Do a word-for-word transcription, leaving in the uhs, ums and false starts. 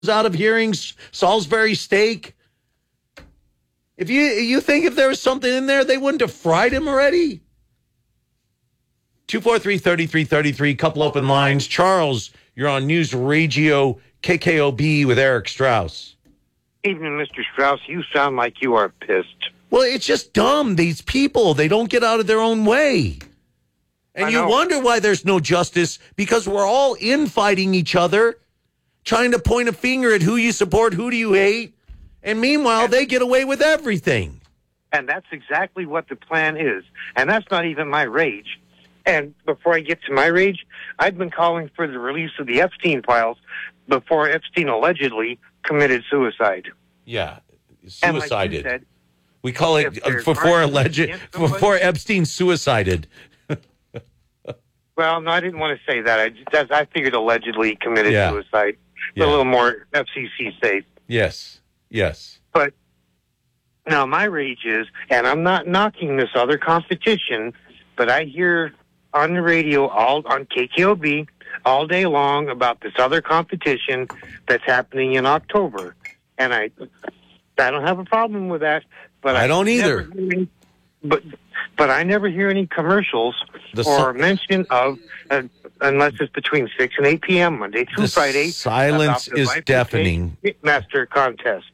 out of hearings, Salisbury steak. If you you think if there was something in there, they wouldn't have fried him already. two four three, three three three three, couple open lines. Charles, you're on News Radio K K O B with Eric Strauss. Evening, Mister Strauss. You sound like you are pissed. Well, it's just dumb. These people, they don't get out of their own way. And I you know. wonder why there's no justice, because we're all infighting each other, trying to point a finger at who you support, who do you hate. And meanwhile, And- they get away with everything. And that's exactly what the plan is. And that's not even my rage. And before I get to my rage, I've been calling for the release of the Epstein files before Epstein allegedly committed suicide. Yeah, And like you suicided. said, We call it if uh, there's before charges alleged, against somebody- before Epstein suicided. well, no, I didn't want to say that. I, just, I figured allegedly committed Yeah. suicide. Yeah. A little more F C C safe. Yes, yes. But now my rage is, and I'm not knocking this other competition, but I hear on the radio all on K K O B all day long about this other competition that's happening in October, and I I don't have a problem with that. But I don't never either. hear any- but but I never hear any commercials The or si- mention of, uh, unless it's between six and eight p.m. Monday through The Friday. silence about the is Life and deafening. Cake Master contest.